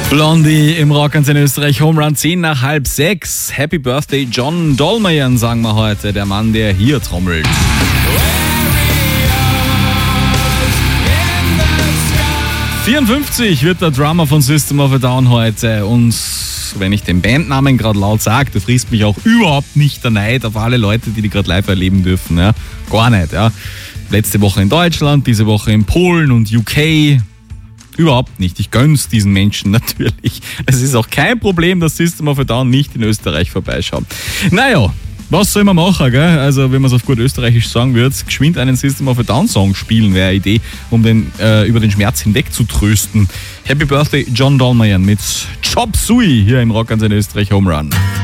Blondie im Rock in Österreich, Home Run 10 nach halb 6. Happy Birthday John Dolmayan, sagen wir heute, der Mann, der hier trommelt. 54 wird der Drummer von System of a Down heute, und wenn ich den Bandnamen gerade laut sage, da frisst mich auch überhaupt nicht der Neid auf alle Leute, die gerade live erleben dürfen. Ja? Gar nicht. Ja? Letzte Woche in Deutschland, diese Woche in Polen und UK. Überhaupt nicht. Ich gönn's diesen Menschen natürlich. Es ist auch kein Problem, dass System of a Down nicht in Österreich vorbeischaut. Naja, was soll man machen, gell? Also, wenn man es auf gut österreichisch sagen würde, geschwind einen System of a Down Song spielen wäre eine Idee, um über den Schmerz hinweg zu trösten. Happy Birthday John Dolmayan mit Chop Suey hier im Rock in Österreich Home Run.